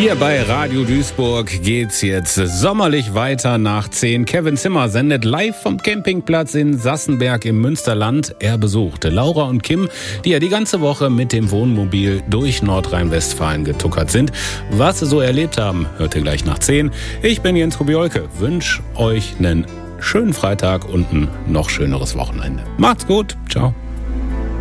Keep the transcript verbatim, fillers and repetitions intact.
Hier bei Radio Duisburg geht's jetzt sommerlich weiter nach zehn. Kevin Zimmer sendet live vom Campingplatz in Sassenberg im Münsterland. Er besuchte Laura und Kim, die ja die ganze Woche mit dem Wohnmobil durch Nordrhein-Westfalen getuckert sind. Was sie so erlebt haben, hört ihr gleich nach zehn. Ich bin Jens Kubiolke, wünsche euch einen schönen Freitag und ein noch schöneres Wochenende. Macht's gut, ciao.